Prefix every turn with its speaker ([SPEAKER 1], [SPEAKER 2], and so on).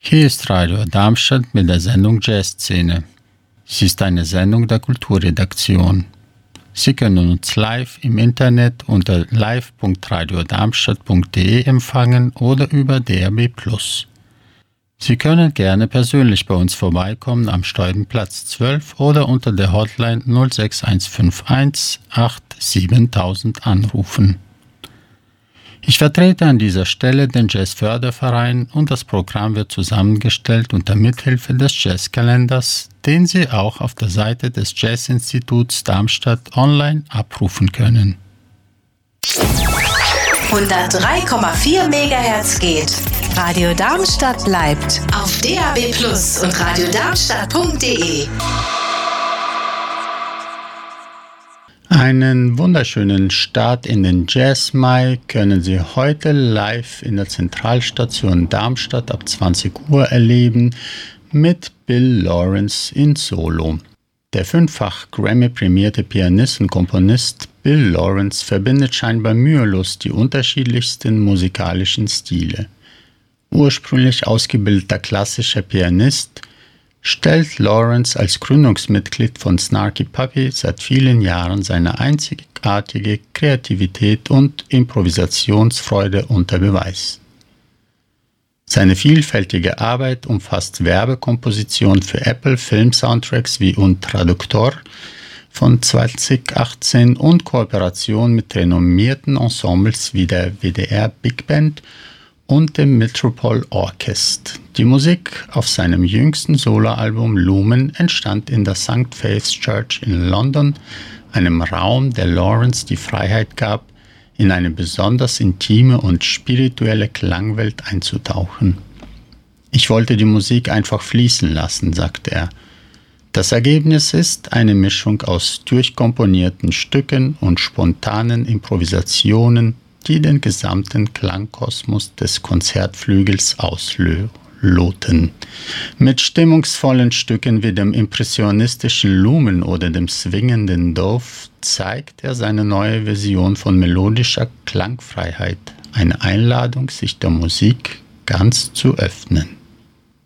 [SPEAKER 1] Hier ist Radio Darmstadt mit der Sendung Jazzszene. Sie ist eine Sendung der Kulturredaktion. Sie können uns live im Internet unter live.radiodarmstadt.de empfangen oder über DAB+. Sie können gerne persönlich bei uns vorbeikommen am Steubenplatz 12 oder unter der Hotline 06151 87000 anrufen. Ich vertrete an dieser Stelle den Jazzförderverein und das Programm wird zusammengestellt unter Mithilfe des Jazzkalenders, den Sie auch auf der Seite des Jazzinstituts Darmstadt online abrufen können.
[SPEAKER 2] 103,4 MHz geht. Radio Darmstadt bleibt auf DAB+ und radiodarmstadt.de.
[SPEAKER 1] Einen wunderschönen Start in den Jazz-Mai können Sie heute live in der Zentralstation Darmstadt ab 20 Uhr erleben mit Bill Lawrence in Solo. Der fünffach Grammy-prämierte Pianist und Komponist Bill Lawrence verbindet scheinbar mühelos die unterschiedlichsten musikalischen Stile. Ursprünglich ausgebildeter klassischer Pianist, stellt Lawrence als Gründungsmitglied von Snarky Puppy seit vielen Jahren seine einzigartige Kreativität und Improvisationsfreude unter Beweis. Seine vielfältige Arbeit umfasst Werbekompositionen für Apple, Film-Soundtracks wie Un Traductor von 2018 und Kooperationen mit renommierten Ensembles wie der WDR Big Band und dem Metropole Orchestra. Die Musik auf seinem jüngsten Soloalbum Lumen entstand in der St. Faith's Church in London, einem Raum, der Lawrence die Freiheit gab, in eine besonders intime und spirituelle Klangwelt einzutauchen. Ich wollte die Musik einfach fließen lassen, sagt er. Das Ergebnis ist eine Mischung aus durchkomponierten Stücken und spontanen Improvisationen, die den gesamten Klangkosmos des Konzertflügels ausloten. Mit stimmungsvollen Stücken wie dem impressionistischen Lumen oder dem swingenden Dove zeigt er seine neue Version von melodischer Klangfreiheit, eine Einladung, sich der Musik ganz zu öffnen.